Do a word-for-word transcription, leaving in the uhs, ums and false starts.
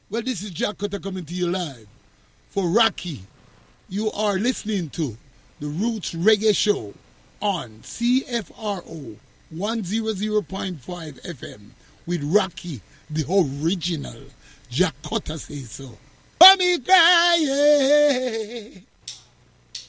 Well, this is Jack Cutter coming to you live. For Rocky, you are listening to the Roots Reggae Show on C F R O one hundred point five F M with Rocky, the original. Jack Cutter says so. For me cry,